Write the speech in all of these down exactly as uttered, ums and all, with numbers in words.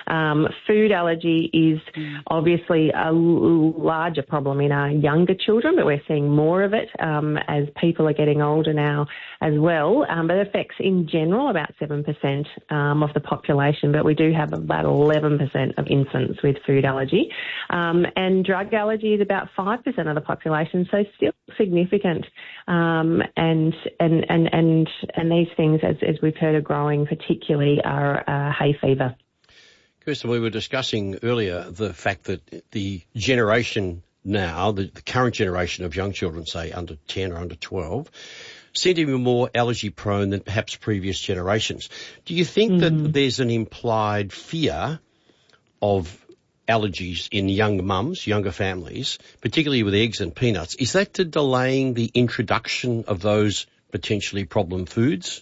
Um, food allergy is obviously a larger problem in our younger children, but we're seeing more of it um, as people are getting older now as well. Um, but it affects in general about seven percent um, of the population, but we do have about eleven percent of infants with food allergy. Um, and drug allergy is about five percent of the population, so still significant. Um, and, and, and, and, and these things, as, as we've heard, are growing, particularly are uh, hay fever. Kirsten, we were discussing earlier the fact that the generation now, the, the current generation of young children, say under ten or under twelve, seem to be more allergy prone than perhaps previous generations. Do you think mm-hmm. that there's an implied fear of allergies in young mums, younger families, particularly with eggs and peanuts? Is that to delaying the introduction of those potentially problem foods?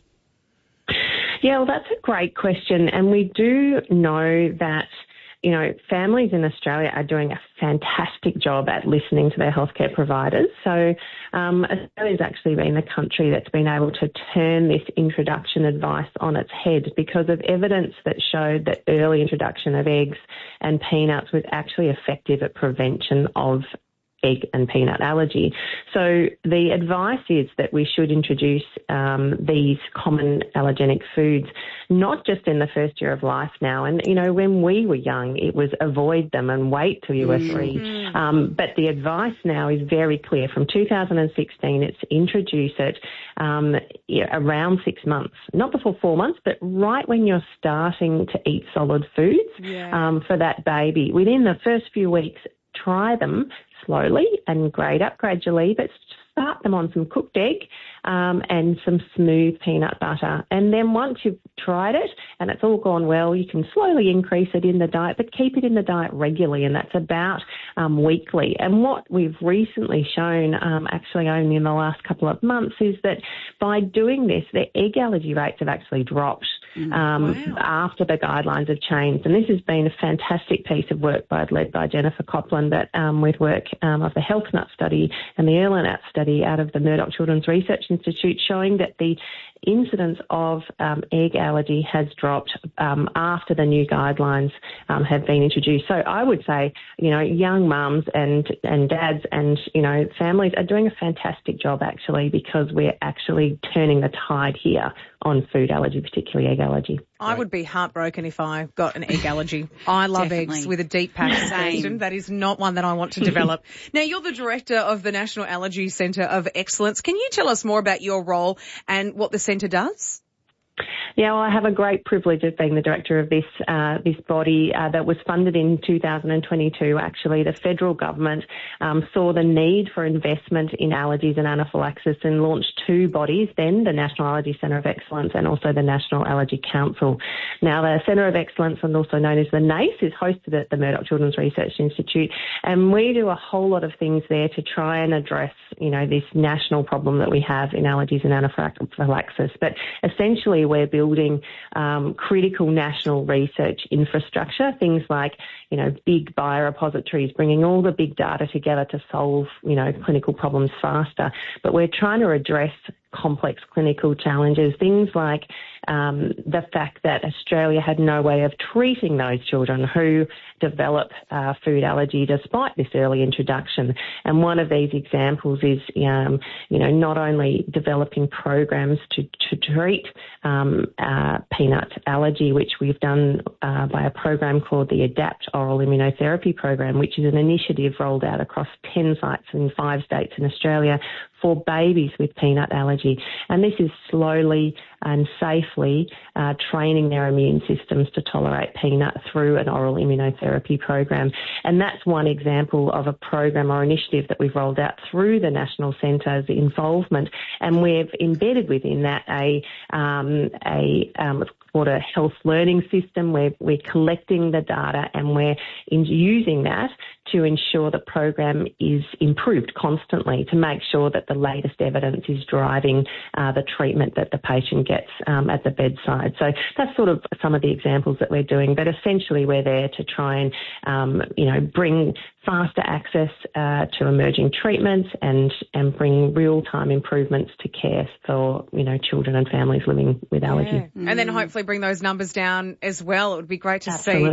Yeah, well, that's a great question. And we do know that, you know, families in Australia are doing a fantastic job at listening to their healthcare providers. So um, Australia's actually been the country that's been able to turn this introduction advice on its head because of evidence that showed that early introduction of eggs and peanuts was actually effective at prevention of egg and peanut allergy. So the advice is that we should introduce um, these common allergenic foods, not just in the first year of life now. And, you know, when we were young, it was avoid them and wait till you were three. Mm-hmm. Um, but the advice now is very clear. From two thousand sixteen, it's introduce it um, around six months, not before four months, but right when you're starting to eat solid foods yeah. um, for that baby. Within the first few weeks, try them slowly and grade up gradually, but start them on some cooked egg um, and some smooth peanut butter. And then once you've tried it and it's all gone well, you can slowly increase it in the diet, but keep it in the diet regularly, and that's about um, weekly. And what we've recently shown, um, actually only in the last couple of months, is that by doing this, the egg allergy rates have actually dropped. Um, wow. After the guidelines have changed. And this has been a fantastic piece of work by, led by Jennifer Copland that, um, with work um, of the Health Nut study and the Early Nut study out of the Murdoch Children's Research Institute, showing that the incidence of um, egg allergy has dropped um, after the new guidelines um, have been introduced. So I would say, you know, young mums and, and dads and, you know, families are doing a fantastic job actually, because we're actually turning the tide here on food allergy, particularly egg allergy. I would be heartbroken if I got an egg allergy. I love Definitely. eggs with a deep passion. That is not one that I want to develop. Now, you're the director of the National Allergy Centre of Excellence. Can you tell us more about your role and what the centre does? Yeah, well, I have a great privilege of being the director of this uh, this body uh, that was funded in two thousand twenty-two. Actually, the federal government um, saw the need for investment in allergies and anaphylaxis and launched two bodies then, the National Allergy Centre of Excellence and also the National Allergy Council. Now, the Centre of Excellence, and also known as the NACE, is hosted at the Murdoch Children's Research Institute, and we do a whole lot of things there to try and address, you know, this national problem that we have in allergies and anaphylaxis. But essentially, we're building building um, critical national research infrastructure, things like, you know, big biorepositories, bringing all the big data together to solve, you know, clinical problems faster. But we're trying to address complex clinical challenges, things like um, the fact that Australia had no way of treating those children who develop uh, food allergy despite this early introduction. And one of these examples is, um, you know, not only developing programs to, to treat um, uh, peanut allergy, which we've done uh, by a program called the ADAPT Oral Immunotherapy Program, which is an initiative rolled out across ten sites in five states in Australia for babies with peanut allergy. And this is slowly and safely uh, training their immune systems to tolerate peanut through an oral immunotherapy program. And that's one example of a program or initiative that we've rolled out through the National Centre's involvement. And we've embedded within that a, um, a um, called a health learning system where we're collecting the data and we're in using that to ensure the program is improved constantly to make sure that the latest evidence is driving uh, the treatment that the patient gets um, at the bedside. So that's sort of some of the examples that we're doing, but essentially we're there to try and, um, you know, bring faster access uh, to emerging treatments and, and bring real-time improvements to care for, you know, children and families living with allergy. Yeah. Mm. And then hopefully bring those numbers down as well. It would be great to Absolutely. see